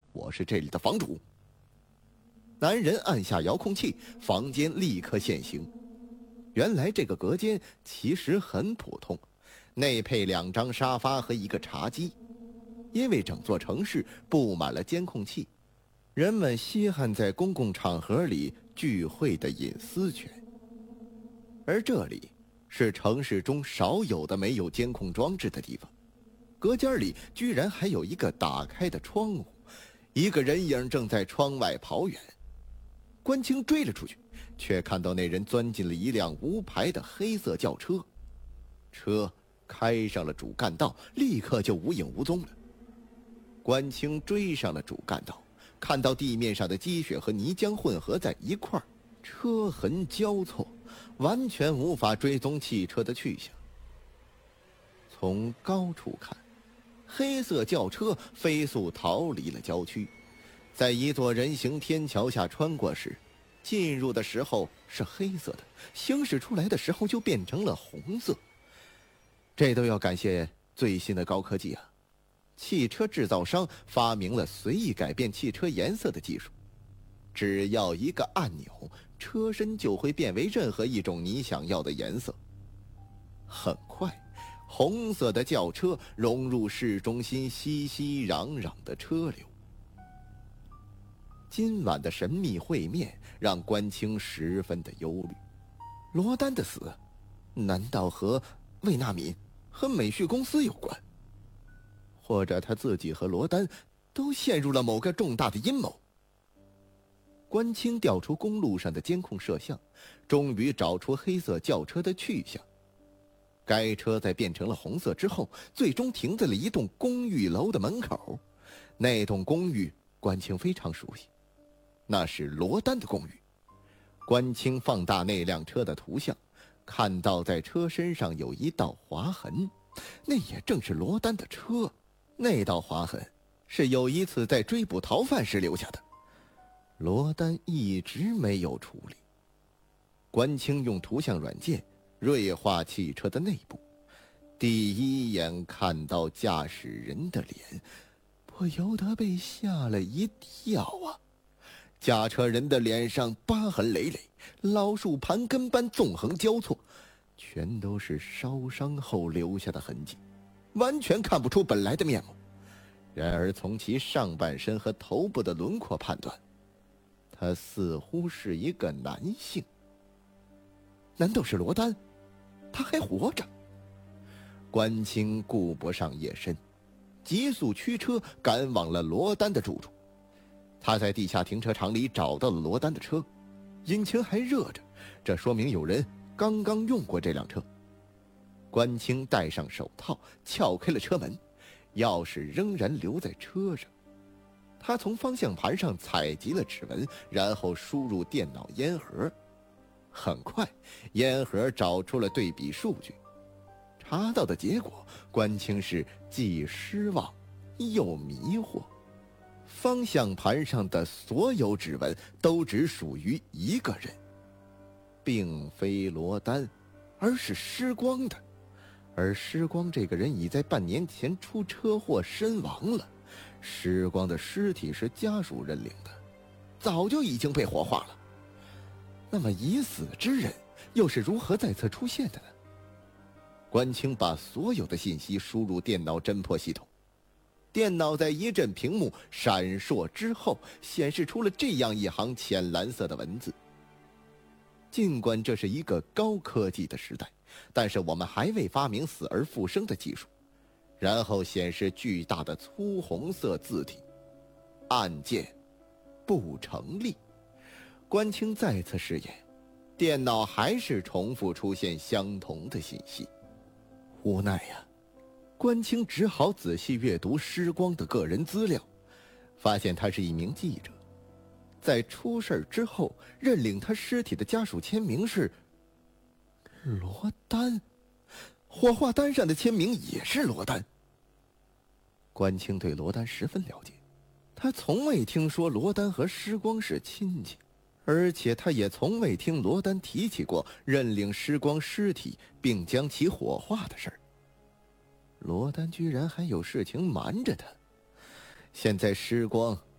我是这里的房主。男人按下遥控器，房间立刻现形。原来这个隔间其实很普通，内配2张沙发和一个茶几。因为整座城市布满了监控器，人们稀罕在公共场合里聚会的隐私权。而这里是城市中少有的没有监控装置的地方，隔间里居然还有一个打开的窗户，一个人影正在窗外跑远。关清追了出去，却看到那人钻进了一辆无牌的黑色轿车，车开上了主干道，立刻就无影无踪了。关清追上了主干道，看到地面上的积雪和泥浆混合在一块儿，车痕交错，完全无法追踪汽车的去向。从高处看，黑色轿车飞速逃离了郊区，在一座人行天桥下穿过时，进入的时候是黑色的，行驶出来的时候就变成了红色。这都要感谢最新的高科技啊！汽车制造商发明了随意改变汽车颜色的技术，只要一个按钮，车身就会变为任何一种你想要的颜色。很快，红色的轿车融入市中心熙熙攘攘的车流。今晚的神秘会面让关清十分的忧虑。罗丹的死，难道和魏纳敏和美旭公司有关？或者他自己和罗丹都陷入了某个重大的阴谋？关清调出公路上的监控摄像，终于找出黑色轿车的去向。该车在变成了红色之后，最终停在了一栋公寓楼的门口。那栋公寓关清非常熟悉，那是罗丹的公寓。关清放大那辆车的图像，看到在车身上有一道划痕，那也正是罗丹的车。那道划痕是有一次在追捕逃犯时留下的，罗丹一直没有处理。关清用图像软件锐化汽车的内部，第一眼看到驾驶人的脸，不由得被吓了一跳啊！驾车人的脸上疤痕累累，老树盘根般纵横交错，全都是烧伤后留下的痕迹，完全看不出本来的面目。然而从其上半身和头部的轮廓判断，他似乎是一个男性。难道是罗丹？他还活着？关清顾不上夜深，急速驱车赶往了罗丹的住处。他在地下停车场里找到了罗丹的车，引擎还热着，这说明有人刚刚用过这辆车。关清戴上手套，撬开了车门，钥匙仍然留在车上。他从方向盘上采集了指纹，然后输入电脑烟盒。很快，烟盒找出了对比数据，查到的结果，关清是既失望又迷惑。方向盘上的所有指纹都只属于一个人，并非罗丹，而是失光的。而失光这个人已在半年前出车祸身亡了，失光的尸体是家属认领的，早就已经被火化了。那么已死之人又是如何再次出现的呢？关清把所有的信息输入电脑侦破系统，电脑在一阵屏幕闪烁之后，显示出了这样一行浅蓝色的文字。尽管这是一个高科技的时代，但是我们还未发明死而复生的技术。然后显示巨大的粗红色字体：案件不成立。关清再次试验，电脑还是重复出现相同的信息。无奈呀，关清只好仔细阅读失光的个人资料，发现他是一名记者。在出事之后，认领他尸体的家属签名是罗丹，火化单上的签名也是罗丹。关清对罗丹十分了解，他从未听说罗丹和失光是亲戚，而且他也从未听罗丹提起过认领失光尸体并将其火化的事儿。罗丹居然还有事情瞒着他，现在失光